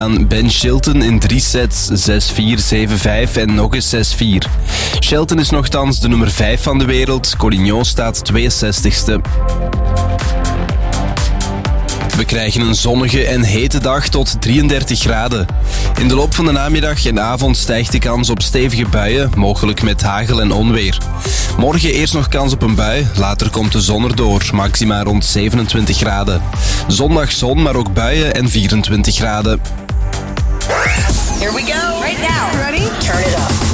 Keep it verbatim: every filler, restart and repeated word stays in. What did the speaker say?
aan Ben Shelton in drie sets, zes vier, zeven vijf en nog eens zes vier. Shelton is nogthans de nummer vijf van de wereld, Collignon staat tweeënzestigste. We krijgen een zonnige en hete dag tot drieëndertig graden. In de loop van de namiddag en avond stijgt de kans op stevige buien, mogelijk met hagel en onweer. Morgen eerst nog kans op een bui, later komt de zon erdoor, maxima rond zevenentwintig graden. Zondag zon, maar ook buien en vierentwintig graden. Here we go. Right now. Ready? Turn it up.